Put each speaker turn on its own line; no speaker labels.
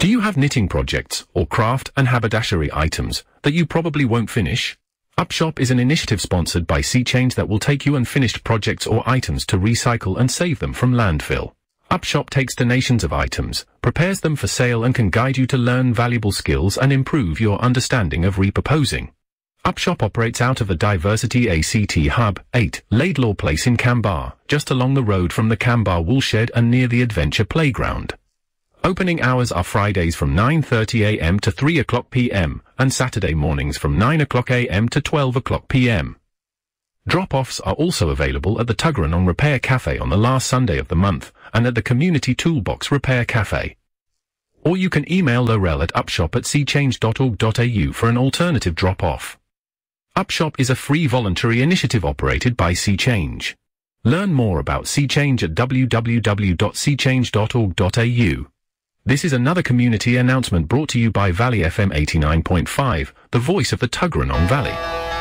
Do you have knitting projects or craft and haberdashery items that you probably won't finish? Upshop is an initiative sponsored by SeaChange that will take you unfinished projects or items to recycle and save them from landfill. Upshop takes donations of items, prepares them for sale and can guide you to learn valuable skills and improve your understanding of repurposing. Upshop operates out of the Diversity ACT Hub, 8, Laidlaw Place in Canberra, just along the road from the Canberra Woolshed and near the Adventure Playground. Opening hours are Fridays from 9:30 a.m. to 3 o'clock p.m. and Saturday mornings from 9 o'clock a.m. to 12 o'clock p.m. Drop-offs are also available at the Tuggeranong Repair Cafe on the last Sunday of the month and at the Community Toolbox Repair Cafe. Or you can email Laurel at upshop@seachange.org.au for an alternative drop-off. Upshop is a free voluntary initiative operated by SeaChange. Learn more about SeaChange at www.seachange.org.au. This is another community announcement brought to you by Valley FM 89.5, the voice of the Tuggeranong Valley.